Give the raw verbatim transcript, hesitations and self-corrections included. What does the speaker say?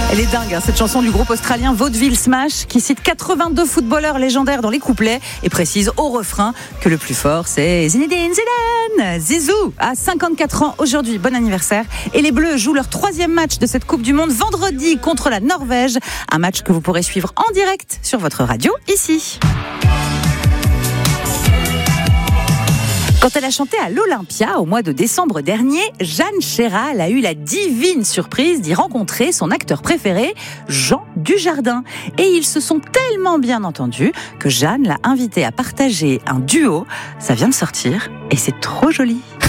Elle est dingue, hein, cette chanson du groupe australien Vaudeville Smash qui cite quatre-vingt-deux footballeurs légendaires dans les couplets et précise au refrain que le plus fort c'est Zinedine Zidane. Zizou a cinquante-quatre ans aujourd'hui, bon anniversaire. Et les Bleus jouent leur troisième match de cette Coupe du Monde vendredi contre la Norvège. Un match que vous pourrez suivre en direct sur votre radio ici. Quand elle a chanté à l'Olympia au mois de décembre dernier, Jeanne Chéral a eu la divine surprise d'y rencontrer son acteur préféré, Jean Dujardin. Et ils se sont tellement bien entendus que Jeanne l'a invité à partager un duo. Ça vient de sortir et c'est trop joli.